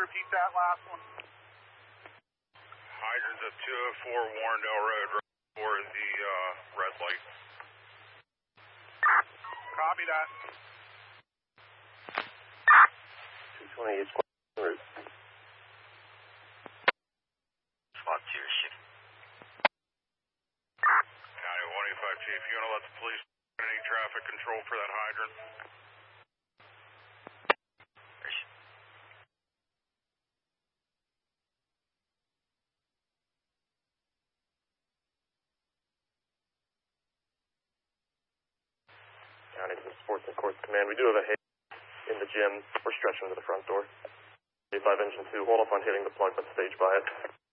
repeat that last one? Hydrants at 204 Warrendale Road for the red light. Copy that. 220 East route. SWAT 2 is shifting. 9185 Chief, you want to let the police any traffic control for that hydrant? County to the Sports and Courts Command. We do have a hit in the gym. We're stretching to the front door. 5 engine 2, hold off on hitting the plug, but stage by it.